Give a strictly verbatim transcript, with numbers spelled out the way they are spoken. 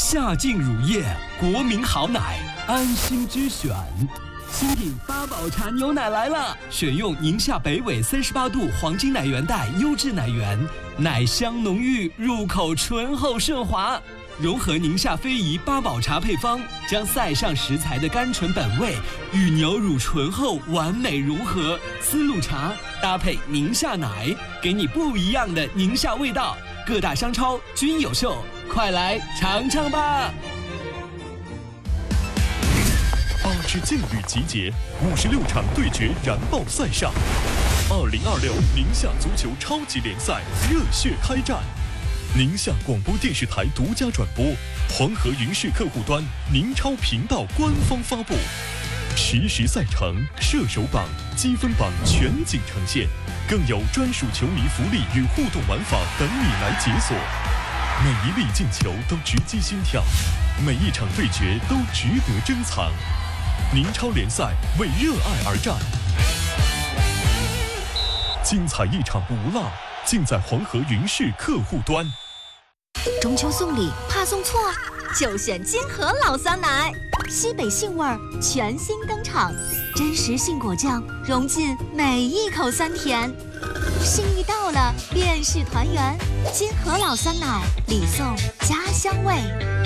夏劲乳业，国民好奶，安心之选。新品八宝茶牛奶来了，选用宁夏北纬三十八度黄金奶源带优质奶源，奶香浓郁，入口醇厚顺滑。融合宁夏非遗八宝茶配方，将塞上食材的甘醇本味与牛乳醇厚完美融合。丝路茶搭配宁夏奶，给你不一样的宁夏味道。各大商超均有售，快来尝尝吧！ 八支劲旅集结，五十六场对决燃爆赛上。二零二六宁夏足球超级联赛热血开战。宁夏广播电视台独家转播，黄河云视客户端宁超频道官方发布，实时赛程、射手榜、积分榜全景呈现，更有专属球迷福利与互动玩法等你来解锁。每一粒进球都直击心跳，每一场对决都值得珍藏。宁超联赛为热爱而战，精彩一场不落，尽在黄河云视客户端。 中秋送礼怕送错，就选金河老酸奶，西北杏味儿全新登场，真实杏果酱融进每一口酸甜，心意到了便是团圆。金河老酸奶，礼送家乡味。